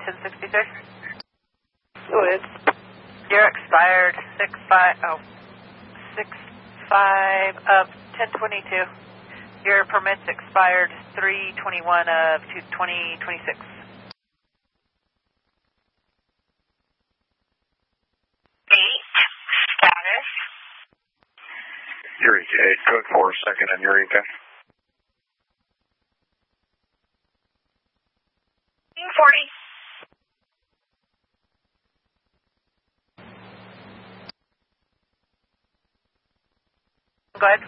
1066? Go ahead. You're expired 6/5 of 1022. Your permit's expired 3/21 of 2026. Status. Eureka 8, code 4, second and Eureka. 40. Go ahead.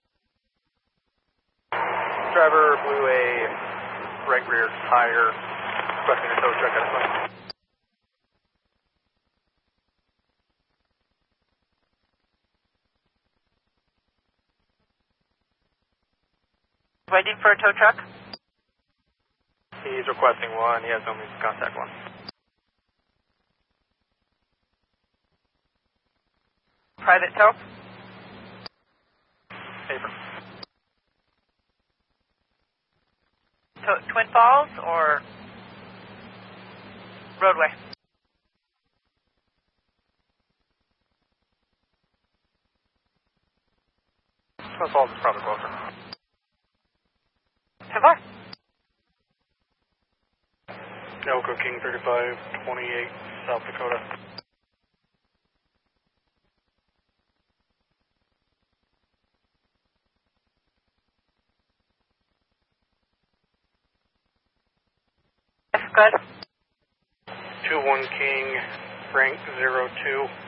Driver blew a right rear tire, requesting a tow truck at a point. Waiting for a tow truck? He's requesting one. He has no means to contact one. Private tow? Paper. Twin Falls or roadway? Twin Falls is probably closer. How far? Elko King 3528, South Dakota. Good. 21 King, Frank 02.